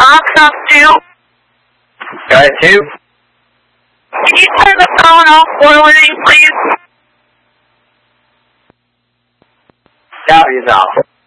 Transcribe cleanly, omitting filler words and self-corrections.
box off too? Go ahead, too. Can you turn the phone off forwarding, please? Now he's off.